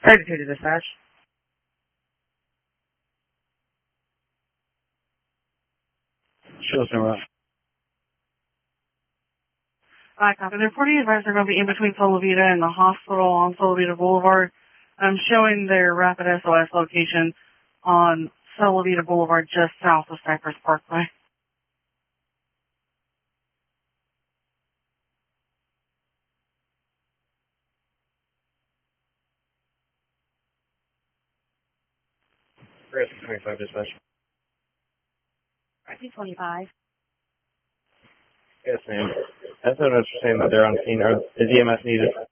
32 to dispatch. Show us number. Hi, copy. The 40 advisors are going to be in between Solovita and the hospital on Solovita Boulevard. I'm showing their rapid SOS location on Solovita Boulevard just south of Cypress Parkway. We're at 25 dispatch. RT-25. Yes, ma'am. That's what I was saying that they're on scene. Is EMS needed?